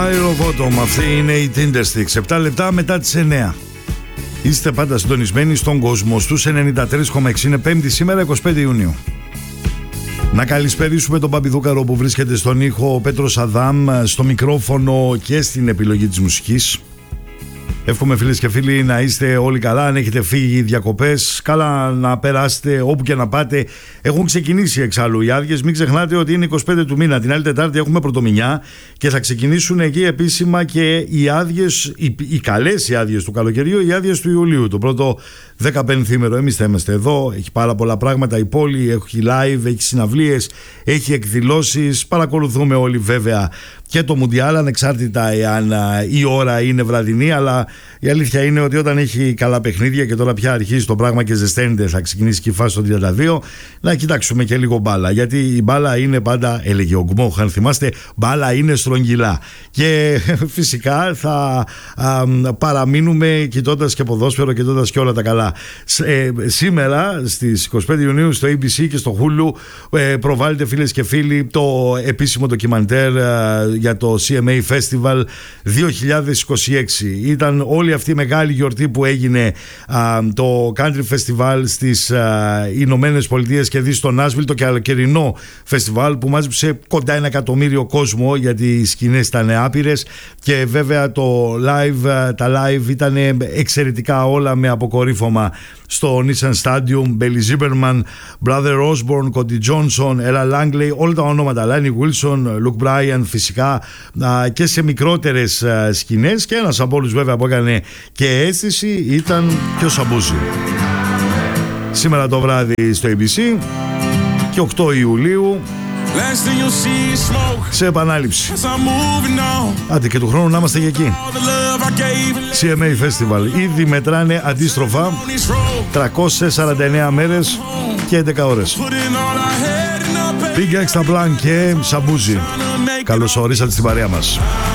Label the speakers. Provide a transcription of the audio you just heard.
Speaker 1: Aerobottom, αυτή είναι η Tindersticks. 7 λεπτά μετά τις 9. Είστε πάντα συντονισμένοι στον κόσμο στους 93,6. Είναι 5η σήμερα, 25 Ιουνίου. Να καλησπερίσουμε τον Παπιδούκαρο που βρίσκεται στον ήχο, ο Πέτρος Αδάμ στο μικρόφωνο και στην επιλογή της μουσικής. Εύχομαι φίλες και φίλοι να είστε όλοι καλά. Αν έχετε φύγει διακοπές, καλά να περάσετε όπου και να πάτε. Έχουν ξεκινήσει εξάλλου οι άδειες. Μην ξεχνάτε ότι είναι 25 του μήνα. Την άλλη Τετάρτη έχουμε Πρωτομηνιά και θα ξεκινήσουν εκεί επίσημα και οι άδειες, οι καλές οι άδειες του καλοκαιριού, οι άδειες του Ιουλίου. Το πρώτο 15ήμερο. Εμείς θα είμαστε εδώ. Έχει πάρα πολλά πράγματα η πόλη. Έχει live, έχει συναυλίες, έχει εκδηλώσεις. Παρακολουθούμε όλοι βέβαια και το Μουντιάλ, ανεξάρτητα εάν η ώρα είναι βραδινή, αλλά η αλήθεια είναι ότι όταν έχει καλά παιχνίδια και τώρα πια αρχίζει το πράγμα και ζεσταίνεται, θα ξεκινήσει και η φάση στο 32, να κοιτάξουμε και λίγο μπάλα. Γιατί η μπάλα είναι πάντα, έλεγε ο Γκμόχ, αν θυμάστε, μπάλα είναι στρογγυλά. Και φυσικά θα παραμείνουμε κοιτώντας και ποδόσφαιρο, κοιτώντας και όλα τα καλά. Σήμερα στις 25 Ιουνίου στο ABC και στο Hulu προβάλλεται, φίλες και φίλοι, το επίσημο ντοκιμαντέρ για το CMA Festival 2026. Ήταν όλη αυτή η μεγάλη γιορτή που έγινε το Country Festival στις Ηνωμένες Πολιτείες και δει στο Νάσβιλ, το καλοκαιρινό φεστιβάλ που μάζεψε κοντά 1 εκατομμύριο κόσμο, γιατί οι σκηνές ήταν άπειρες και βέβαια τα live ήταν εξαιρετικά όλα, με αποκορύφωμα στο Nissan Stadium, Bailey Zimmerman, Brother Osborne, Cody Johnson, Ella Langley, όλα τα ονόματα, Lanny Wilson, Luke Bryan, φυσικά και σε μικρότερες σκηνές, και ένας από όλους βέβαια που έκανε και αίσθηση ήταν και ο Σαμπούζη. Σήμερα το βράδυ στο ABC και 8 Ιουλίου σε επανάληψη. Άντε και του χρόνου να είμαστε και εκεί. CMA Festival. Ήδη μετράνε αντίστροφα 349 μέρες και 11 ώρες. Big Extra Plan και Σαμπούζη. Καλώς ορίσατε στην παρέα μας.